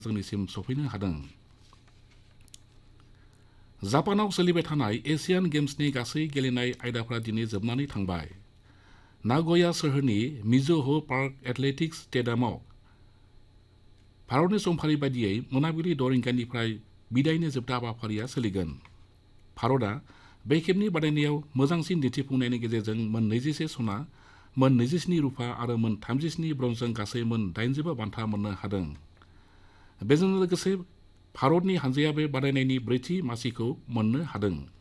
जोंनिसिम सफैनो हादों। जापानाव सोलिबाय थानाय एशियान गेम्सनि गासै गेलेनाय आयदाफोरा दिनै जोबनानै थांबाय। नागोया सोहोरनि मिजुहो पार्क एथलेटिक्स स्टेडियामाव भारतनि समफारि बायदियै मोनाबिलि 6 रिंगानिफ्राय बिदायनि जोबथा हाबाफारिया सोलिगोन। भारतआ बे खेबनि बादायनायाव मोजांसिन दिन्थिफुंनायनि गेजेरजों मोन 21 सना, मोन 27 रुपा आरो मोन 37 ब्रन्जजों गासै मोन 80 बान्था मोननो हादों। बेजों लोगोसे भारतनि हानजाया बे बादायनायनि ब्रैथि मासिखौ मोननो हादों।